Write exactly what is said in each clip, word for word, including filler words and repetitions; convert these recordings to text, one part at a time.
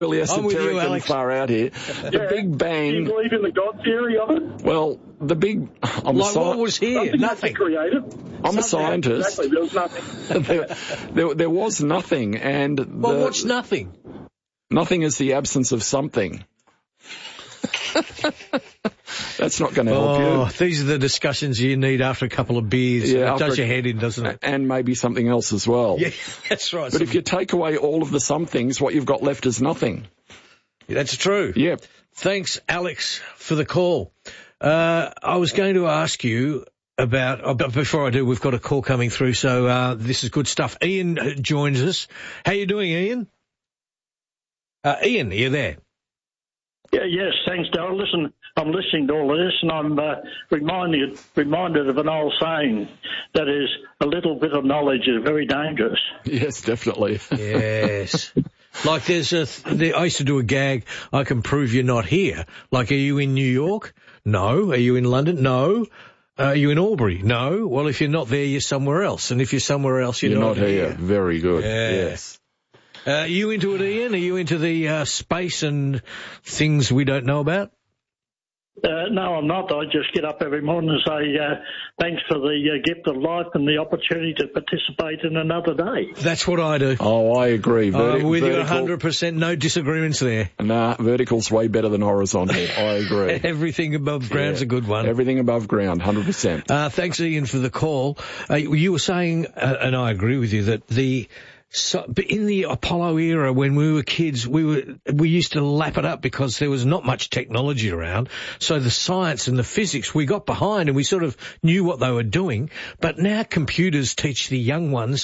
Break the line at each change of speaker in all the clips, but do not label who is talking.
really
I'm with you,
esoteric and
Alex.
far out here. The
Yeah.
Big Bang.
Do you believe in the God theory of it?
Well, the big. I'm
Like
a sci-
what was here?
Something
Nothing.
created.
I'm a scientist.
Exactly. There was nothing.
there, there, there was nothing, and
Well,
the,
what's nothing?
nothing is the absence of something. That's not going to help
Oh,
you.
these are the discussions you need after a couple of beers.
Yeah,
it
after
does
a-
your head in, doesn't it?
And maybe something else as well.
Yeah, that's right.
But if you take away all of the somethings, what you've got left is nothing.
That's true.
Yeah.
Thanks, Alex, for the call. Uh, I was going to ask you about, oh, but before I do, we've got a call coming through, so uh, this is good stuff. Ian uh, joins us. How you doing, Ian? Uh, Ian, are you there?
Yeah, yes, thanks, Darryl. Listen, I'm listening to all of this, and I'm uh, reminded reminded of an old saying that is, a little bit of knowledge is very dangerous.
Yes, definitely.
Yes. Like there's a, th- I used to do a gag, I can prove you're not here. Like, are you in New York? No. Are you in London? No. Uh, are you in Albury? No. Well, if you're not there, you're somewhere else. And if you're somewhere else, you're,
You're
not,
not
here.
here. Very good.
Yeah.
Yes.
Uh, are you into it, Ian? Are you into the uh, space and things we don't know about?
Uh, no, I'm not. I just get up every morning and say, uh, thanks for the uh, gift of life and the opportunity to participate in another day.
That's what I do.
Oh, I agree. Verti-
I'm with you
vertical-
one hundred percent. No disagreements there.
Nah, vertical's way better than horizontal. I agree.
Everything above ground's
Yeah.
a good one.
Everything above ground, one hundred percent.
Uh, thanks, Ian, for the call. Uh, you were saying, uh, and I agree with you, that the so, but in the Apollo era, when we were kids, we were we used to lap it up because there was not much technology around. So the science and the physics, we got behind and we sort of knew what they were doing. But now computers teach the young ones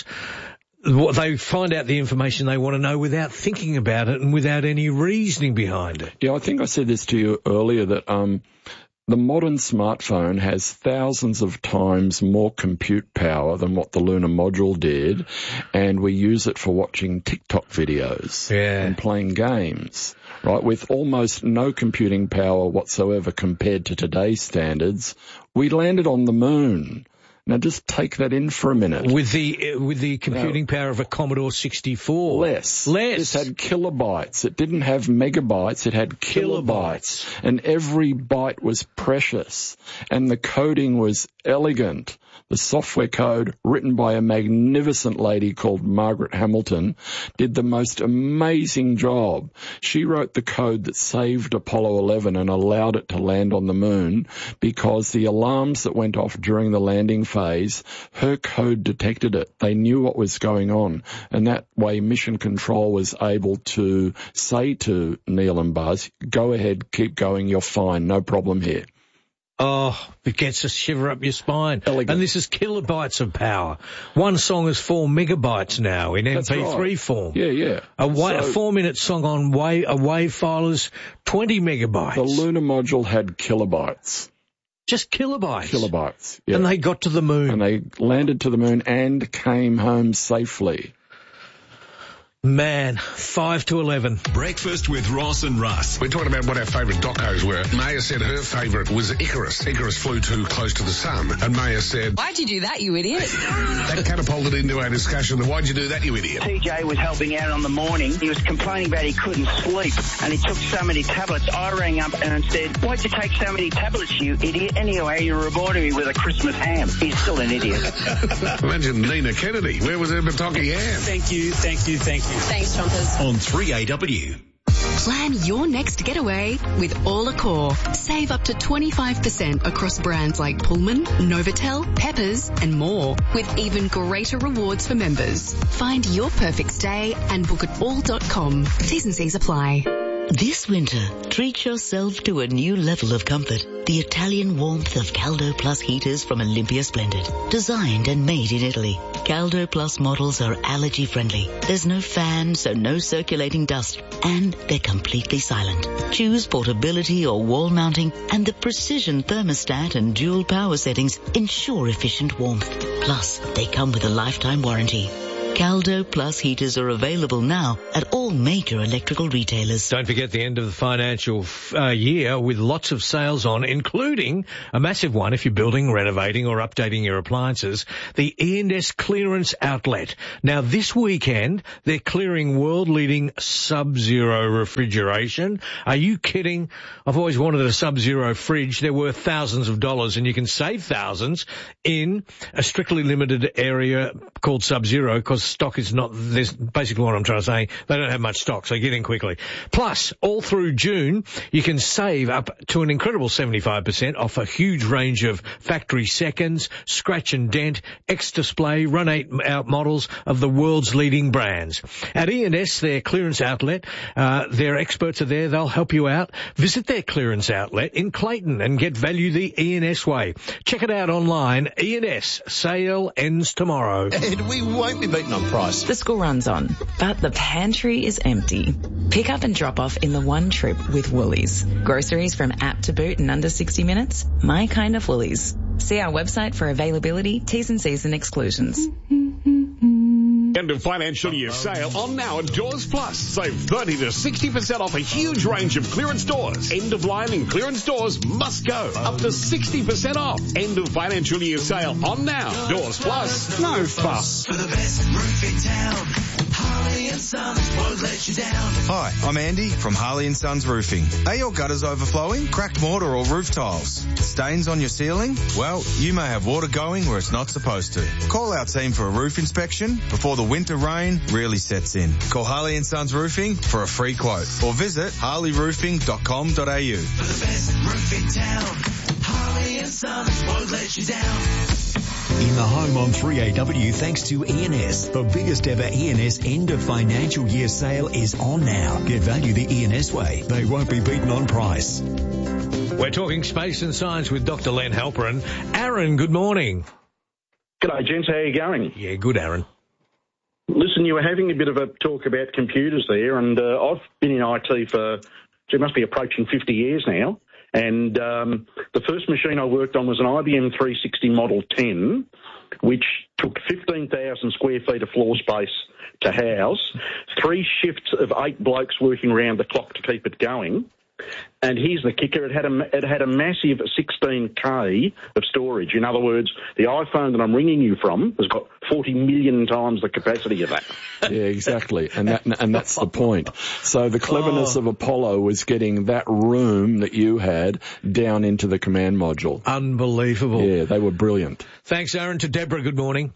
what they find out the information they want to know without thinking about it and without any reasoning behind it.
Yeah, I think I said this to you earlier that um, the modern smartphone has thousands of times more compute power than what the lunar module did, and we use it for watching TikTok videos
Yeah.
and playing games, right, with almost no computing power whatsoever compared to today's standards. We landed on the moon. Now just take that in for a minute.
With the uh, with the computing power of a Commodore sixty-four.
Less.
Less.
It had kilobytes. It didn't have megabytes. It had kilobytes.
Kilobytes.
And every byte was precious. And the coding was elegant. The software code, written by a magnificent lady called Margaret Hamilton, did the most amazing job. She wrote the code that saved Apollo eleven and allowed it to land on the moon because the alarms that went off during the landing phase, her code detected it. They knew what was going on. And that way Mission Control was able to say to Neil and Buzz, go ahead, keep going, you're fine, no problem here.
Oh, it gets a shiver up your spine.
Elegant.
And this is kilobytes of power. One song is four megabytes now in
That's
M P three
right.
form.
Yeah, yeah.
A, wa-
So-
a four-minute song on wave, a wave file is twenty megabytes.
The lunar module had kilobytes.
Just kilobytes.
Kilobytes. Yeah.
And they got to the moon.
And they landed to the moon and came home safely.
Man, five to eleven.
Breakfast with Ross and Russ.
We're talking about what our favourite docos were. Maya said her favourite was Icarus. Icarus flew too close to the sun. And Maya said,
Why'd you do that, you idiot?
that catapulted into our discussion. Why'd you do that, you idiot?
T J was helping out on the morning. He was complaining about he couldn't sleep and he took so many tablets. I rang up and said, why'd you take so many tablets, you idiot? Anyway, you rewarded me with a Christmas ham. He's still an idiot.
Imagine Nina Kennedy. Where was her Bataki ham?
Thank you, thank you, thank you.
Thanks, Chompers.
On three A W.
Plan your next getaway with All Accor. Save up to twenty-five percent across brands like Pullman, Novotel, Peppers and more, with even greater rewards for members. Find your perfect stay and book at all dot com. T's and C's apply.
This winter, treat yourself to a new level of comfort. The Italian warmth of Caldo Plus heaters from Olympia Splendid. Designed and made in Italy. Caldo Plus models are allergy friendly. There's no fan, so no circulating dust. And they're completely silent. Choose portability or wall mounting, and the precision thermostat and dual power settings ensure efficient warmth. Plus, they come with a lifetime warranty. Caldo Plus heaters are available now at all major electrical retailers.
Don't forget the end of the financial uh, year with lots of sales on, including a massive one if you're building, renovating or updating your appliances, the E and S Clearance Outlet. Now this weekend, they're clearing world-leading Sub-Zero refrigeration. Are you kidding? I've always wanted a Sub-Zero fridge. They're worth thousands of dollars, and you can save thousands in a strictly limited area called Sub-Zero because stock is not, there's basically what I'm trying to say. They don't have much stock, so get in quickly. Plus, all through June, you can save up to an incredible seventy-five percent off a huge range of factory seconds, scratch and dent, X-Display, run-out models of the world's leading brands. At E and S, their clearance outlet, uh, their experts are there. They'll help you out. Visit their clearance outlet in Clayton and get value the E and S way. Check it out online. E and S. Sale ends tomorrow.
And we won't be beaten on price.
The school runs on, but the pantry is empty. Pick up and drop off in the one trip with Woolies. Groceries from app to boot in under sixty minutes. My kind of Woolies. See our website for availability, T's and C's and exclusions.
End of financial year sale on now at Doors Plus. Save thirty to sixty percent off a huge range of clearance doors. End of line and clearance doors must go. Up to sixty percent off. End of financial year sale on now. Doors Plus. No fuss.
For the best roof in town, Harley and Sons won't let you down.
Hi, I'm Andy from Harley and Sons Roofing. Are your gutters overflowing? Cracked mortar or roof tiles? Stains on your ceiling? Well, you may have water going where it's not supposed to. Call our team for a roof inspection before the winter rain really sets in. Call Harley and Sons Roofing for a free quote or visit harley roofing dot com dot a u.
For the best roof in town, Harley and Sons won't let you down.
In the home on three A W, thanks to E and S. The biggest ever E and S end of financial year sale is on now. Get value the E and S way. They won't be beaten on price.
We're talking space and science with Doctor Len Halperin. Aaron, good morning.
G'day, gents. How are you going?
Yeah, good, Aaron.
Listen, you were having a bit of a talk about computers there, and uh, I've been in I T for, it must be approaching fifty years now. And um, the first machine I worked on was an I B M three sixty Model ten, which took fifteen thousand square feet of floor space to house, three shifts of eight blokes working around the clock to keep it going. And here's the kicker, it had a, it had a massive sixteen K of storage. In other words, the iPhone that I'm ringing you from has got forty million times the capacity of that.
Yeah, exactly. And that, and that's the point. So the cleverness oh. of Apollo was getting that room that you had down into the command module.
Unbelievable.
Yeah, they were brilliant.
Thanks, Aaron. To Deborah, good morning.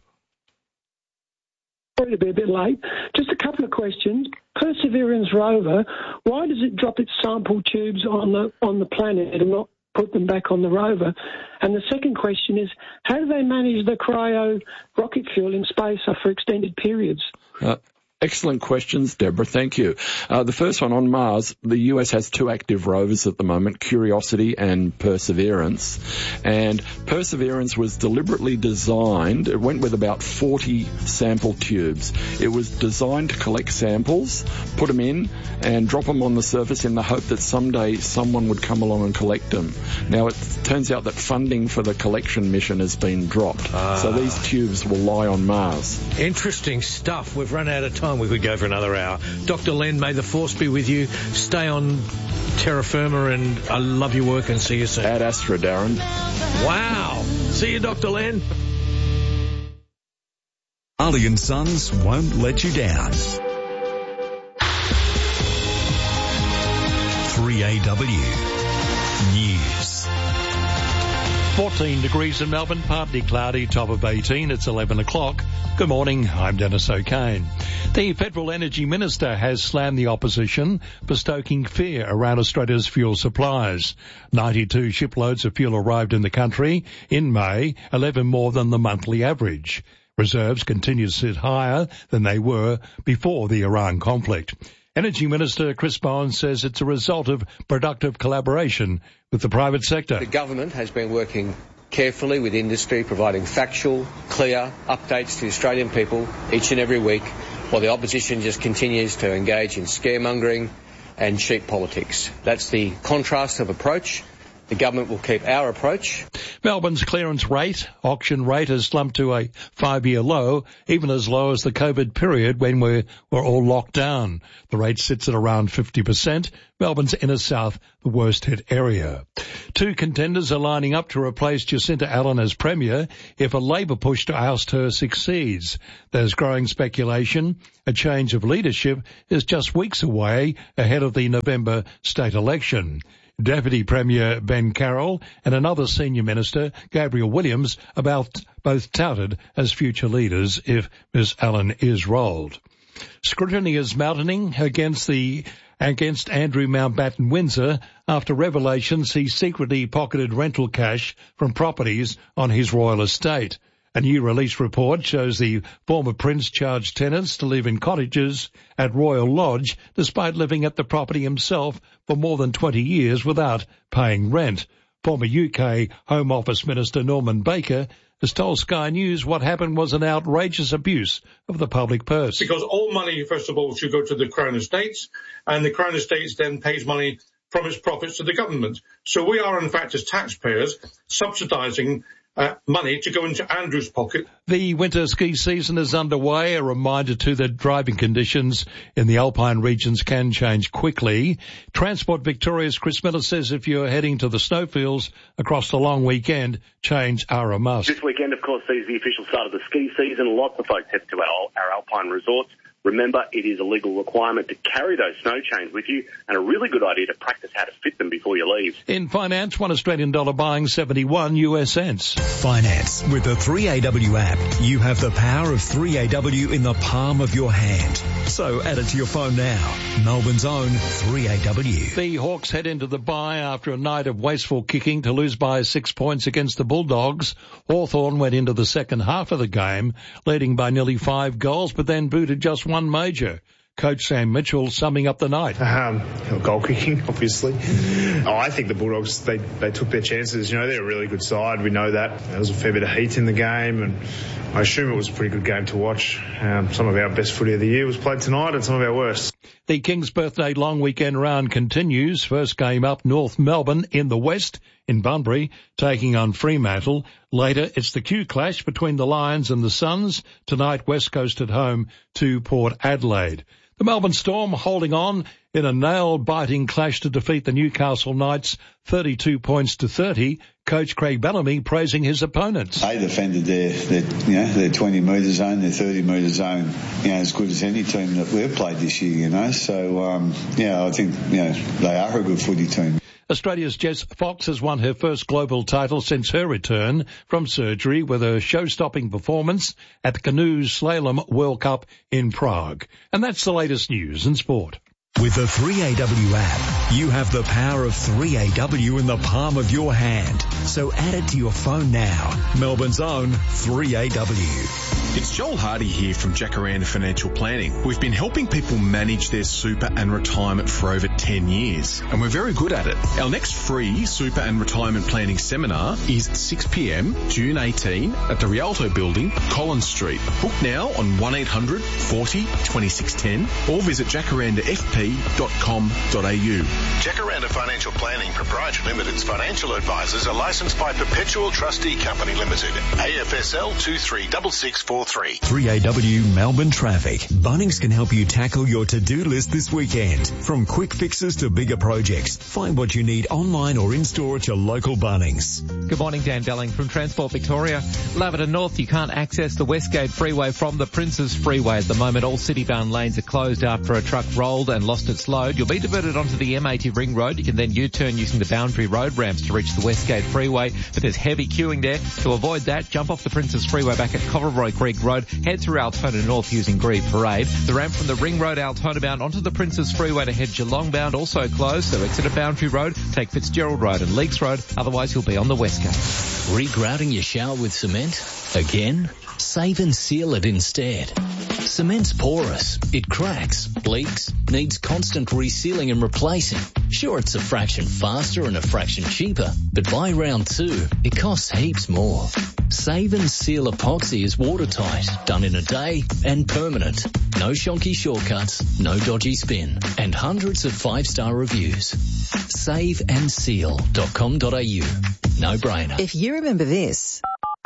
Sorry to be a bit late. Just a couple of questions. Perseverance rover, why does it drop its sample tubes on the on the planet and not put them back on the rover? And the second question is, how do they manage the cryo rocket fuel in space for extended periods?
Uh, Excellent questions, Deborah. Thank you. Uh, the first one, on Mars, the U S has two active rovers at the moment, Curiosity and Perseverance. And Perseverance was deliberately designed, it went with about forty sample tubes. It was designed to collect samples, put them in, and drop them on the surface in the hope that someday someone would come along and collect them. Now, it turns out that funding for the collection mission has been dropped. Ah. So these tubes will lie on Mars.
Interesting stuff. We've run out of time. We could go for another hour. Doctor Len, may the force be with you. Stay on terra firma, and I love your work, and see you soon.
Ad Astra, Darren.
Wow. See you, Doctor Len.
Harley and Sons won't let you down. three A W News.
fourteen degrees in Melbourne, partly cloudy, top of eighteen. It's eleven o'clock. Good morning, I'm Dennis O'Kane. The Federal Energy Minister has slammed the opposition for stoking fear around Australia's fuel supplies. ninety-two shiploads of fuel arrived in the country in May, eleven more than the monthly average. Reserves continue to sit higher than they were before the Iran conflict. Energy Minister Chris Bowen says it's a result of productive collaboration with the private sector.
The government has been working carefully with industry, providing factual, clear updates to the Australian people each and every week, while the opposition just continues to engage in scaremongering and cheap politics. That's the contrast of approach The government will keep our approach.
Melbourne's clearance rate, auction rate, has slumped to a five-year low, even as low as the COVID period when we were all locked down. The rate sits at around fifty percent. Melbourne's inner south, the worst hit area. Two contenders are lining up to replace Jacinta Allen as Premier if a Labor push to oust her succeeds. There's growing speculation a change of leadership is just weeks away ahead of the November state election. Deputy Premier Ben Carroll and another senior minister, Gabrielle Williams, are both touted as future leaders if Miss Allen is rolled. Scrutiny is mounting against the against Andrew Mountbatten Windsor after revelations he secretly pocketed rental cash from properties on his royal estate. A new release report shows the former prince charged tenants to live in cottages at Royal Lodge despite living at the property himself for more than twenty years without paying rent. Former U K Home Office Minister Norman Baker has told Sky News what happened was an outrageous abuse of the public purse.
Because all money, first of all, should go to the Crown Estates, and the Crown Estates then pays money from its profits to the government. So we are, in fact, as taxpayers, subsidising Uh, money to go into Andrew's pocket.
The winter ski season is underway. A reminder too that driving conditions in the alpine regions can change quickly. Transport Victoria's Chris Miller says if you're heading to the snowfields across the long weekend, change are a must.
This weekend, of course, sees the official start of the ski season. Lots of folks head to our, our alpine resorts. Remember, it is a legal requirement to carry those snow chains with you, and a really good idea to practice how to fit them before you leave.
In finance, one Australian dollar buying seventy-one U S cents.
Finance. With the three A W app, you have the power of three A W in the palm of your hand. So add it to your phone now. Melbourne's own three A W.
The Hawks head into the bye after a night of wasteful kicking to lose by six points against the Bulldogs. Hawthorn went into the second half of the game, leading by nearly five goals, but then booted just one major. Coach Sam Mitchell summing up the night.
Um, goal kicking, obviously. Oh, I think the Bulldogs, they, they took their chances. You know, they're a really good side. We know that. There was a fair bit of heat in the game, and I assume it was a pretty good game to watch. Um, some of our best footy of the year was played tonight, and some of our worst.
The King's Birthday long weekend round continues. First game up, North Melbourne in the west, in Bunbury, taking on Fremantle. Later, it's the Q clash between the Lions and the Suns. Tonight, West Coast at home to Port Adelaide. The Melbourne Storm holding on in a nail-biting clash to defeat the Newcastle Knights thirty-two points to thirty. Coach Craig Bellamy praising his opponents.
They defended their, their you know, their twenty metre zone, their thirty metre zone, you know, as good as any team that we've played this year, you know. So, um, yeah, I think, you know, they are a good footy team.
Australia's Jess Fox has won her first global title since her return from surgery with a show-stopping performance at the Canoe Slalom World Cup in Prague. And that's the latest news and sport.
With the three A W app, you have the power of three A W in the palm of your hand. So add it to your phone now. Melbourne's own three A W.
It's Joel Hardy here from Jacaranda Financial Planning. We've been helping people manage their super and retirement for over ten years, and we're very good at it. Our next free super and retirement planning seminar is six p m, June eighteenth, at the Rialto Building, Collins Street. Book now on one eight hundred forty twenty-six ten or visit jacaranda f p dot com dot a u.
Jacaranda Financial Planning Proprietary Limited's financial advisors are licensed by Perpetual Trustee Company Limited, A F S L two three six six four three.
three A W Melbourne Traffic. Bunnings can help you tackle your to-do list this weekend. From quick fixes to bigger projects, find what you need online or in-store at your local Bunnings.
Good morning, Dan Belling from Transport Victoria. Laverton North, you can't access the Westgate Freeway from the Princes Freeway at the moment. All city-bound lanes are closed after a truck rolled and lost its load. You'll be diverted onto the M eighty Ring Road. You can then U-turn using the Boundary Road ramps to reach the Westgate Freeway, but there's heavy queuing there. To avoid that, jump off the Princes Freeway back at Coverroy Creek Road, head through Altona North using Grieve Parade. The ramp from the Ring Road Altona bound onto the Princes Freeway to head Geelong bound also closed, so exit at Boundary Road, take Fitzgerald Road and Leakes Road, otherwise you'll be on the Westgate.
Regrouting your shower with cement? Again? Save and seal it instead. Cement's porous. It cracks, leaks, needs constant resealing and replacing. Sure, it's a fraction faster and a fraction cheaper, but by round two, it costs heaps more. Save and Seal Epoxy is watertight, done in a day and permanent. No shonky shortcuts, no dodgy spin, and hundreds of five-star reviews. save and seal dot com dot a u. No brainer.
If you remember this,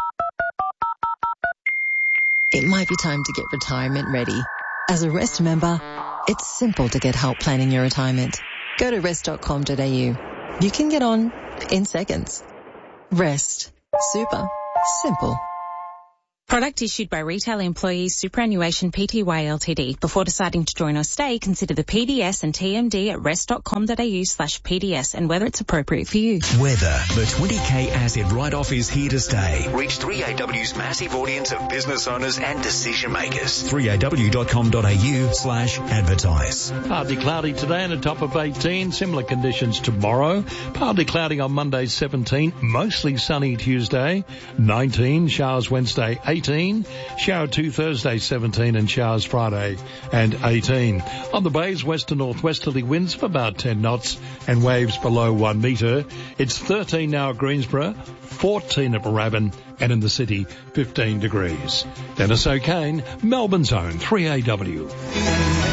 it might be time to get retirement ready. As a Rest member, it's simple to get help planning your retirement. Go to rest dot com dot a u. You can get on in seconds. Rest. Super. Simple.
Product issued by Retail Employees Superannuation Pty Ltd. Before deciding to join or stay, consider the P D S and T M D at rest dot com dot a u slash P D S and whether it's appropriate for you.
Weather. The twenty K asset write-off is here to stay. Reach three A W's massive audience of business owners and decision makers. three A W dot com dot a u slash advertise.
Partly cloudy today and a top of eighteen. Similar conditions tomorrow. Partly cloudy on Monday, seventeen. Mostly sunny Tuesday, nineteen. Showers Wednesday, eighteen. Shower two Thursday, seventeen, and showers Friday and eighteen. On the bays, west to northwesterly winds of about ten knots and waves below one metre. It's thirteen now at Greensborough, fourteen at Moorabbin, and in the city, fifteen degrees. Dennis O'Kane, Melbourne's own three A W.